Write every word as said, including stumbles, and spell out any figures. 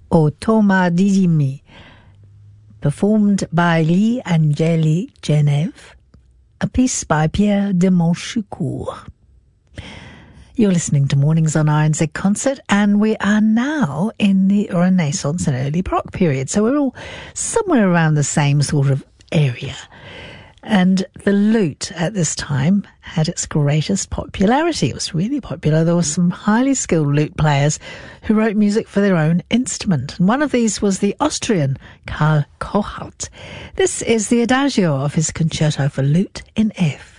O Thomas Didimi, performed by Lee Angeli Genève, a piece by Pierre de Montchicourt. You're listening to Mornings on R N Z Concert, and we are now in the Renaissance and early Baroque period, so we're all somewhere around the same sort of area. And the lute at this time had its greatest popularity. It was really popular. There were some highly skilled lute players who wrote music for their own instrument. And one of these was the Austrian Karl Kochelt. This is the Adagio of his Concerto for Lute in F.